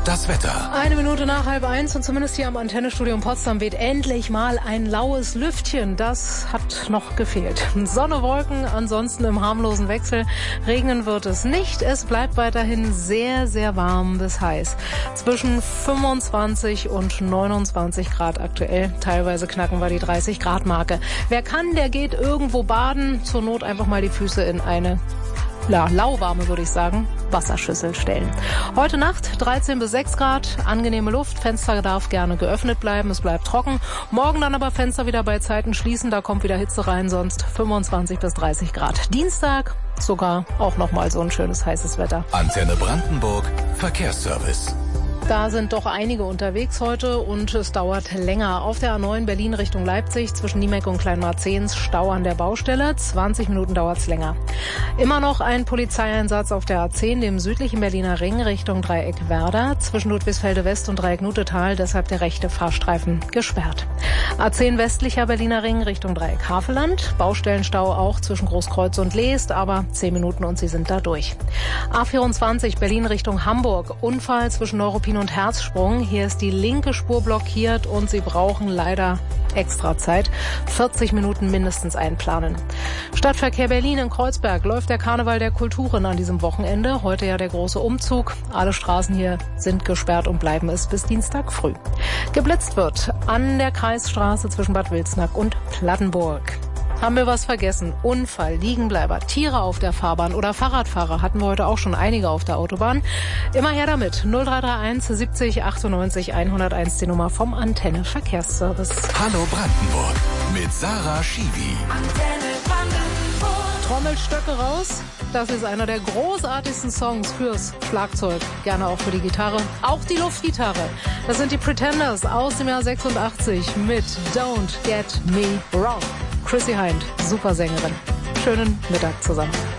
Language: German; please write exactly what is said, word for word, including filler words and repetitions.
das Wetter. Eine Minute nach halb eins und zumindest hier am Antennestudio in Potsdam weht endlich mal ein laues Lüftchen. Das hat noch gefehlt. Sonne, Wolken, ansonsten im harmlosen Wechsel. Regnen wird es nicht. Es bleibt weiterhin sehr, sehr warm bis heiß. Zwischen fünfundzwanzig und neunundzwanzig Grad aktuell. Teilweise knacken wir die dreißig Grad Marke. Wer kann, der geht irgendwo baden. Zur Not einfach mal die Füße in eine Ja, lauwarme, würde ich sagen, Wasserschüssel stellen. Heute Nacht dreizehn bis sechs Grad, angenehme Luft, Fenster darf gerne geöffnet bleiben, es bleibt trocken. Morgen dann aber Fenster wieder bei Zeiten schließen, da kommt wieder Hitze rein, sonst fünfundzwanzig bis dreißig Grad. Dienstag sogar auch nochmal so ein schönes heißes Wetter. Antenne Brandenburg, Verkehrsservice. Da sind doch einige unterwegs heute und es dauert länger. Auf der A neun Berlin Richtung Leipzig zwischen Niemek und Kleinmarzehns Stau an der Baustelle. zwanzig Minuten dauert's länger. Immer noch ein Polizeieinsatz auf der A zehn, dem südlichen Berliner Ring Richtung Dreieck Werder. Zwischen Ludwigsfelde West und Dreieck Nutetal, deshalb der rechte Fahrstreifen gesperrt. A zehn westlicher Berliner Ring Richtung Dreieck Havelland. Baustellenstau auch zwischen Großkreuz und Leest, aber zehn Minuten und Sie sind da durch. A vierundzwanzig Berlin Richtung Hamburg. Unfall zwischen Neuruppin und Herzsprung. Hier ist die linke Spur blockiert und Sie brauchen leider extra Zeit. vierzig Minuten mindestens einplanen. Stadtverkehr Berlin in Kreuzberg läuft der Karneval der Kulturen an diesem Wochenende. Heute ja der große Umzug. Alle Straßen hier sind gesperrt und bleiben es bis Dienstag früh. Geblitzt wird an der Kreisstraße zwischen Bad Wilsnack und Plattenburg. Haben wir was vergessen? Unfall, Liegenbleiber, Tiere auf der Fahrbahn oder Fahrradfahrer hatten wir heute auch schon einige auf der Autobahn. Immer her damit. null drei drei eins siebzig achtundneunzig hunderteins die Nummer vom Antenne Verkehrsservice. Hallo Brandenburg mit Sarah Schiwi. Antenne Brandenburg. Trommelstöcke raus. Das ist einer der großartigsten Songs fürs Schlagzeug. Gerne auch für die Gitarre. Auch die Luftgitarre. Das sind die Pretenders aus dem Jahr sechsundachtzig mit Don't Get Me Wrong. Chrissy Hind, super Sängerin. Schönen Mittag zusammen.